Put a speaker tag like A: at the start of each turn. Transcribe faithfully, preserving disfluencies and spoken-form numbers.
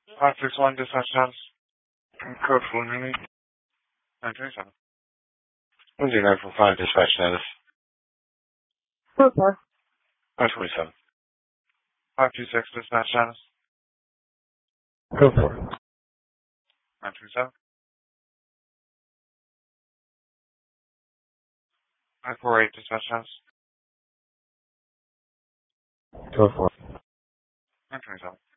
A: five six one dispatch status. Code for Henry. nine twenty-seven. one zero nine four five dispatch status.
B: Code four.
A: nine twenty-seven. five two six dispatch status.
B: Code four.
A: nine twenty-seven. five four eight dispatch status.
B: Code four.
A: nine twenty-seven.